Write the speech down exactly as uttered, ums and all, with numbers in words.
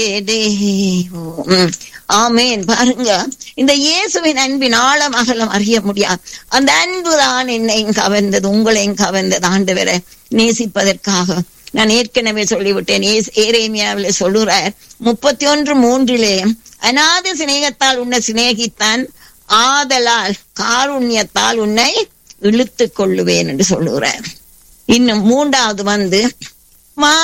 ஆமேன். பாருங்க, இந்த இயேசுவின் அன்பின் ஆழம் அகலம் அறிய முடியாது. அந்த அன்புதான் என்னையும் கவர்ந்தது, உங்களையும் கவர்ந்தது. ஆண்டவரை நேசிப்பதற்காக நான் ஏற்கனவே சொல்லிவிட்டேன். எரேமியாவில் சொல்லுறார் முப்பத்தி ஒன்று மூன்றிலே, அநாத சிநேகத்தால் உன்னை சிநேகித்தான், ஆதலால் காருண்யத்தால் உன்னை இழுத்து கொள்ளுவேன் என்று சொல்லுகிறார். இன்னும் மூன்றாவது வந்து